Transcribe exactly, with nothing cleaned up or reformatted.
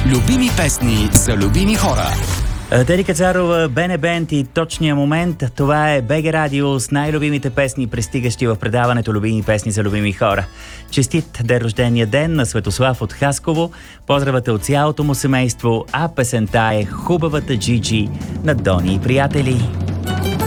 Любими песни за любими хора. Тери Кацарова, Бене Бенд и точния момент. Това е БГ Радио с най-любимите песни, пристигащи в предаването Любими песни за любими хора. Честит ден рождения ден на Светослав от Хасково. Поздравате от цялото му семейство, а песента е хубавата Джиджи на Дони и приятели.